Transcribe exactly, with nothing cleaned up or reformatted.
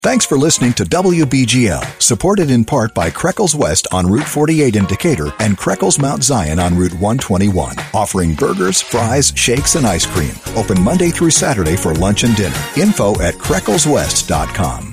Thanks for listening to W B G L, supported in part by Kreckles West on Route forty-eight in Decatur and Kreckles Mount Zion on Route one twenty-one, offering burgers, fries, shakes, and ice cream. Open Monday through Saturday for lunch and dinner. Info at Kreckles West dot com.